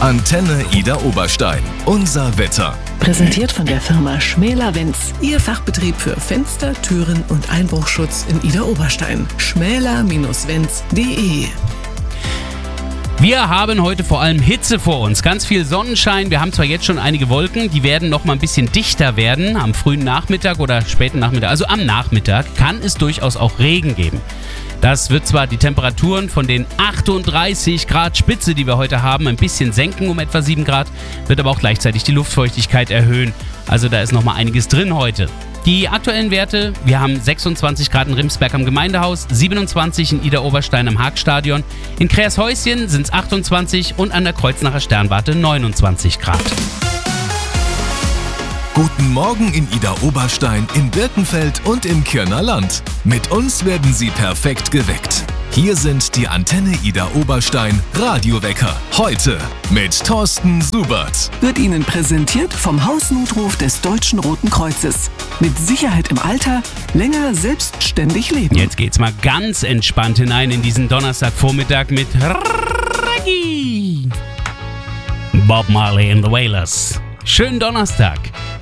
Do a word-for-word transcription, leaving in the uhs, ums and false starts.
Antenne Ida Oberstein. Unser Wetter. Präsentiert von der Firma Schmäler-Wenz. Ihr Fachbetrieb für Fenster, Türen und Einbruchschutz in Ida Oberstein. schmäler Bindestrich wenz punkt de. Wir haben heute vor allem Hitze vor uns, ganz viel Sonnenschein. Wir haben zwar jetzt schon einige Wolken, die werden noch mal ein bisschen dichter werden am frühen Nachmittag oder späten Nachmittag. Also am Nachmittag kann es durchaus auch Regen geben. Das wird zwar die Temperaturen von den achtunddreißig Grad Spitze, die wir heute haben, ein bisschen senken um etwa sieben Grad, wird aber auch gleichzeitig die Luftfeuchtigkeit erhöhen. Also da ist noch mal einiges drin heute. Die aktuellen Werte, wir haben sechsundzwanzig Grad in Rimsberg am Gemeindehaus, siebenundzwanzig in Ida Oberstein am Haagstadion, in Kreershäuschen sind es achtundzwanzig und an der Kreuznacher Sternwarte neunundzwanzig Grad. Guten Morgen in Ida Oberstein, in Birkenfeld und im Kirner Land. Mit uns werden Sie perfekt geweckt. Hier sind die Antenne Ida Oberstein Radiowecker. Heute mit Thorsten Subert. Wird Ihnen präsentiert vom Hausnotruf des Deutschen Roten Kreuzes. Mit Sicherheit im Alter, länger selbstständig leben. Jetzt geht's mal ganz entspannt hinein in diesen Donnerstagvormittag mit Reggae. Bob Marley and the Wailers. Schönen Donnerstag.